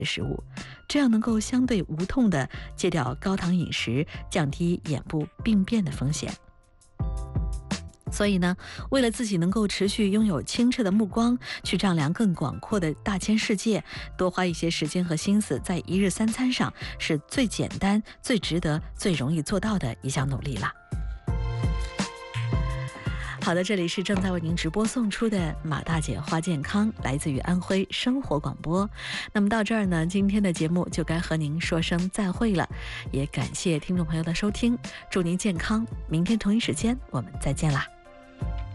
的食物，这样能够相对无痛地戒掉高糖饮食，降低眼部病变的风险。所以呢，为了自己能够持续拥有清澈的目光，去丈量更广阔的大千世界，多花一些时间和心思在一日三餐上，是最简单、最值得、最容易做到的一项努力了。好的，这里是正在为您直播送出的马大姐话健康，来自于安徽生活广播。那么到这儿呢，今天的节目就该和您说声再会了，也感谢听众朋友的收听，祝您健康，明天同一时间我们再见啦。